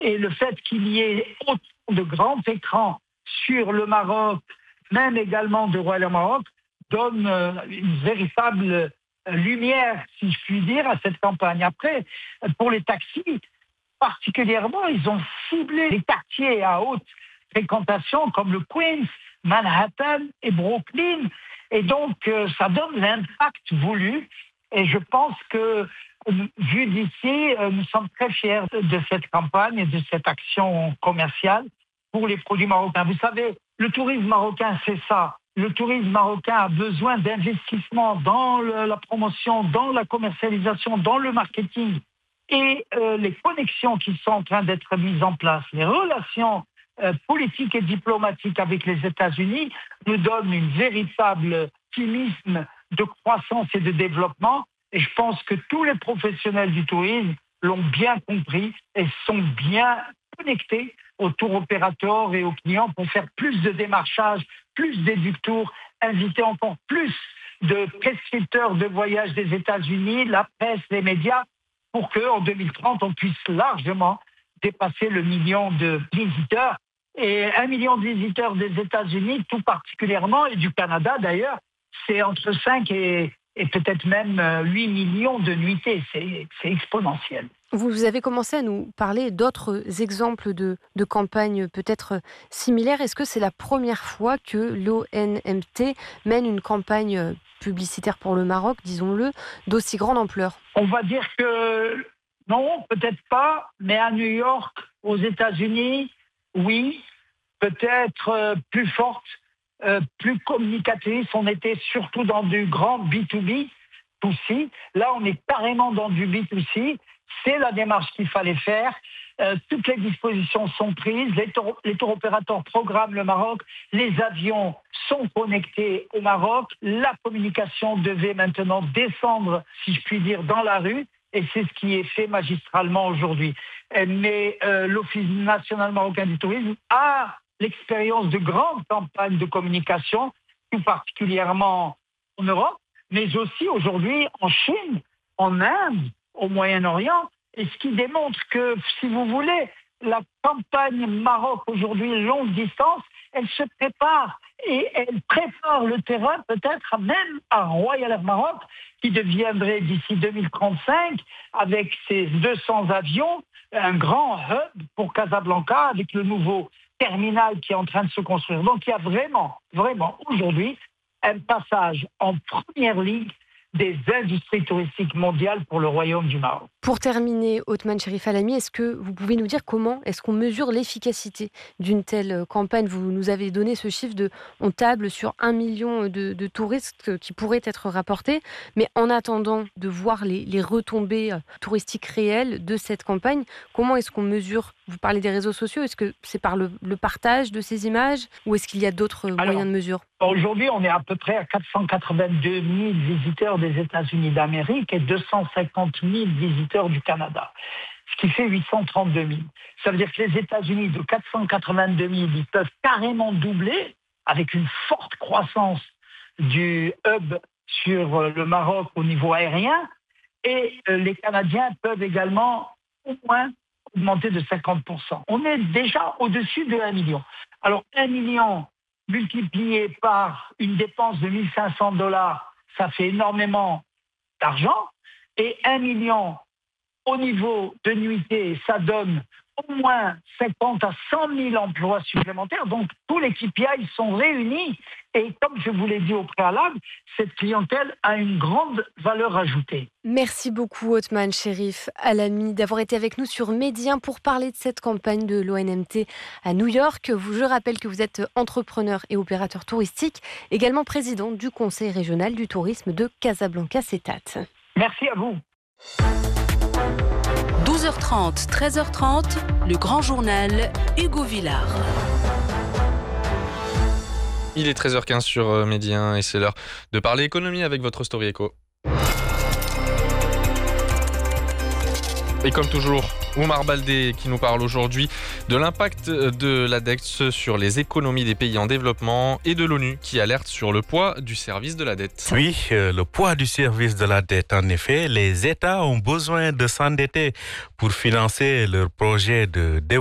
Et le fait qu'il y ait autant de grands écrans sur le Maroc, même également de Royal Maroc, donne une véritable lumière, si je puis dire, à cette campagne. Après, pour les taxis, particulièrement, ils ont ciblé les quartiers à haute fréquentation comme le Queens, Manhattan et Brooklyn. Et donc, ça donne l'impact voulu. Et je pense que, vu d'ici, nous sommes très fiers de cette campagne et de cette action commerciale pour les produits marocains. Vous savez, le tourisme marocain, c'est ça. Le tourisme marocain a besoin d'investissement dans la promotion, dans la commercialisation, dans le marketing. Et les connexions qui sont en train d'être mises en place, les relations politiques et diplomatiques avec les États-Unis nous donnent une véritable optimisme de croissance et de développement. Et je pense que tous les professionnels du tourisme l'ont bien compris et sont bien connectés aux tour opérateurs et aux clients pour faire plus de démarchage, plus d'éductours, inviter encore plus de prescripteurs de voyage des États-Unis, la presse, les médias, pour qu'en 2030, on puisse largement dépasser le million de visiteurs. Et 1 million de visiteurs des États-Unis, tout particulièrement, et du Canada d'ailleurs, c'est entre 5 et peut-être même 8 millions de nuitées. C'est exponentiel. Vous avez commencé à nous parler d'autres exemples de campagnes peut-être similaires. Est-ce que c'est la première fois que l'ONMT mène une campagne publicitaire pour le Maroc, disons-le, d'aussi grande ampleur? On va dire que non, peut-être pas, mais à New York, aux États-Unis, oui, peut-être plus forte, plus communicatrice. On était surtout dans du grand B2B, B2C. Là, on est carrément dans du B2C. C'est la démarche qu'il fallait faire. Toutes les dispositions sont prises. Les tour opérateurs programment le Maroc. Les avions sont connectés au Maroc. La communication devait maintenant descendre, si je puis dire, dans la rue. Et c'est ce qui est fait magistralement aujourd'hui. Mais l'Office national marocain du tourisme a l'expérience de grandes campagnes de communication, tout particulièrement en Europe, mais aussi aujourd'hui en Chine, en Inde, au Moyen-Orient, et ce qui démontre que, si vous voulez, la campagne Maroc aujourd'hui longue distance, elle se prépare et elle prépare le terrain peut-être même à Royal Air Maroc, qui deviendrait d'ici 2035, avec ses 200 avions, un grand hub pour Casablanca, avec le nouveau terminal qui est en train de se construire. Donc il y a vraiment aujourd'hui un passage en première ligue des industries touristiques mondiales pour le Royaume du Maroc. Pour terminer, Othman Cherif Alami, est-ce que vous pouvez nous dire comment est-ce qu'on mesure l'efficacité d'une telle campagne? Vous nous avez donné ce chiffre on table sur 1 million de touristes qui pourraient être rapportés, mais en attendant de voir les retombées touristiques réelles de cette campagne, comment est-ce qu'on mesure? Vous parlez des réseaux sociaux, est-ce que c'est par le partage de ces images ou est-ce qu'il y a d'autres moyens de mesure? Aujourd'hui, on est à peu près à 482 000 visiteurs des États-Unis d'Amérique et 250 000 visiteurs du Canada, ce qui fait 832 000. Ça veut dire que les États-Unis, de 482 000, ils peuvent carrément doubler avec une forte croissance du hub sur le Maroc au niveau aérien, et les Canadiens peuvent également au moins augmenter de 50%. On est déjà au-dessus de 1 million. Alors 1 million multiplié par une dépense de $1 500, ça fait énormément d'argent. Et 1 million au niveau de nuitées, ça donne au moins 50 à 100 000 emplois supplémentaires. Donc, tous les KPI sont réunis. Et comme je vous l'ai dit au préalable, cette clientèle a une grande valeur ajoutée. Merci beaucoup, Othman Cherif Alami, d'avoir été avec nous sur Média pour parler de cette campagne de l'ONMT à New York. Je rappelle que vous êtes entrepreneur et opérateur touristique, également président du Conseil régional du tourisme de Casablanca-Cétat. Merci à vous. 12h30, 13h30, le grand journal Hugo Villard. Il est 13h15 sur Média et c'est l'heure de parler économie avec votre Story Eco. Et comme toujours, Oumar Baldé qui nous parle aujourd'hui de l'impact de la dette sur les économies des pays en développement et de l'ONU qui alerte sur le poids du service de la dette. Oui, le poids du service de la dette. En effet, les États ont besoin de s'endetter pour financer leurs projets de développement.